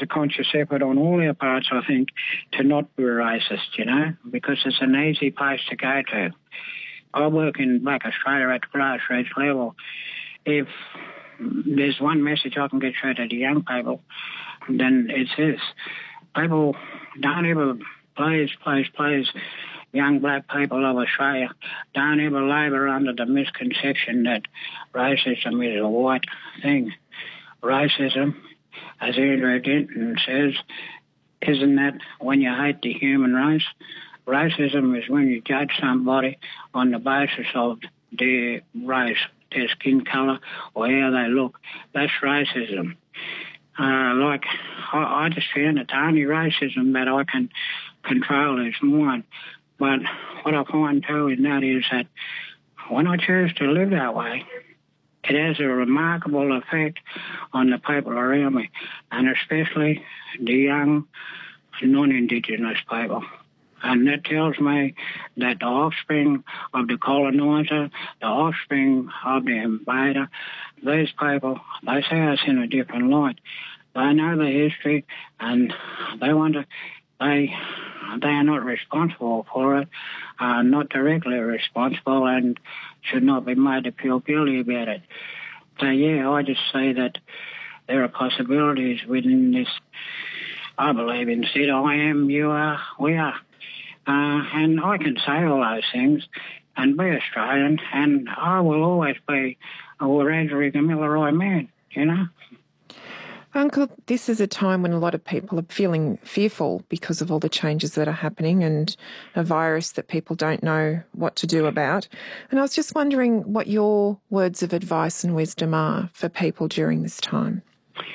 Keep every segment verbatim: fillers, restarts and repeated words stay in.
a conscious effort on all our parts, I think, to not be racist, you know, because it's an easy place to go to. I work in Black Australia at the grassroots level. If there's one message I can get through to the young people, then it's this. People don't ever, please, please, please, young black people of Australia, don't ever labour under the misconception that racism is a white thing. Racism, as Andrew Denton says, isn't that when you hate the human race? Racism is when you judge somebody on the basis of their race, their skin colour, or how they look. That's racism. Uh, like, I, I just found it's only racism that I can control is mine. But what I find too is that is that when I choose to live that way, it has a remarkable effect on the people around me, and especially the young non-Indigenous people. And that tells me that the offspring of the coloniser, the offspring of the invader, these people, they see us in a different light. They know the history, and they want to, they, they are not responsible for it, are not directly responsible, and should not be made to feel guilty about it. So, yeah, I just say that there are possibilities within this. I believe in said I am, you are, we are. Uh, and I can say all those things and be Australian, and I will always be a Wiradjuri Gamilaroi man, you know. Uncle, this is a time when a lot of people are feeling fearful because of all the changes that are happening and a virus that people don't know what to do about. And I was just wondering what your words of advice and wisdom are for people during this time.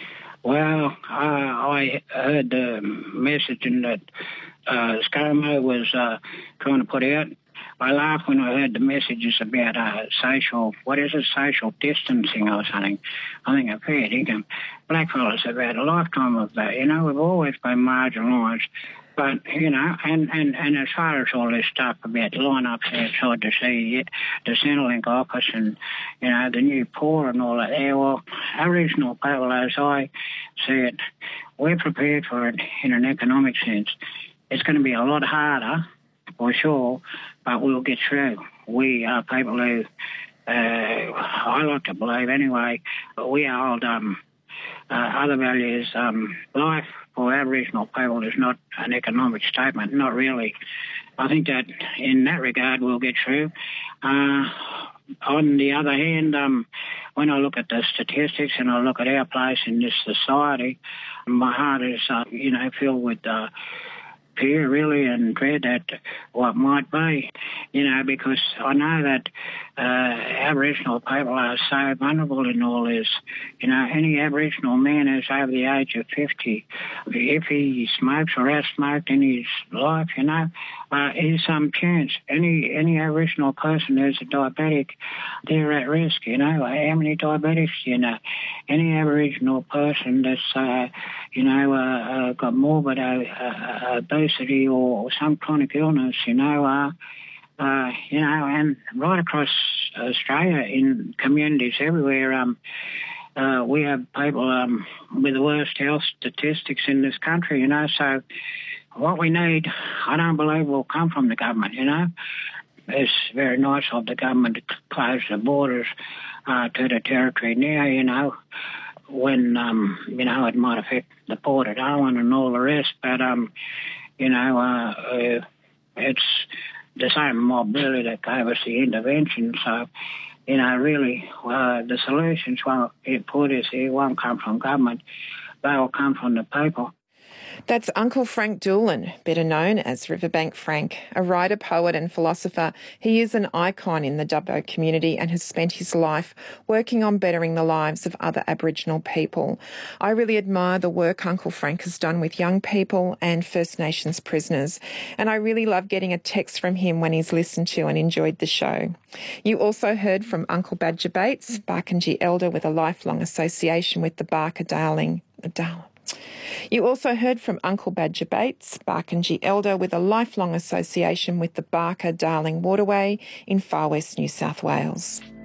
Well, uh, I heard the messaging that uh, ScoMo was uh, trying to put out. I laughed when I heard the messages about uh, social, what is it, social distancing or something. I think a fair dinkum. Blackfellas have had a lifetime of that. You know, we've always been marginalised. But, you know, and, and, and as far as all this stuff about line-ups outside to see it, the Centrelink office and, you know, the new poor and all that, yeah, well, Aboriginal people, as I see it, we're prepared for it in an economic sense. It's going to be a lot harder, for sure, but we'll get through. We are people who, uh, I like to believe anyway, but we hold um, uh, other values. Um, life for Aboriginal people is not an economic statement, not really. I think that in that regard we'll get through. Uh, on the other hand, um, when I look at the statistics and I look at our place in this society, my heart is, uh, you know, filled with uh, fear, really, and dread at what might be, you know, because I know that uh, Aboriginal people are so vulnerable in all this. You know, any Aboriginal man who's over the age of fifty, if he smokes or has smoked in his life, you know, uh, there's some chance. Any any Aboriginal person who's a diabetic, they're at risk, you know. How many diabetics do you know? Any Aboriginal person that's, uh, you know, uh, uh, got morbid uh, uh, obesity or some chronic illness, you know, uh, uh, you know, and right across Australia in communities everywhere, um, uh, we have people um, with the worst health statistics in this country, you know, so what we need, I don't believe will come from the government, you know. It's very nice of the government to close the borders uh, to the territory now, you know, when, um, you know, it might affect the Port of Darwin and all the rest, but, um, you know, uh, uh, it's the same mobility that gave us the intervention, so, you know, really, uh, the solutions won't get put us here, won't come from government, they will come from the people. That's Uncle Frank Doolan, better known as Riverbank Frank, a writer, poet and philosopher. He is an icon in the Dubbo community and has spent his life working on bettering the lives of other Aboriginal people. I really admire the work Uncle Frank has done with young people and First Nations prisoners, and I really love getting a text from him when he's listened to and enjoyed the show. You also heard from Uncle Badger Bates, Barkindji elder with a lifelong association with the Barker Darling. Darling. You also heard from Uncle Badger Bates, Barkindji elder with a lifelong association with the Barker Darling Waterway in Far West New South Wales.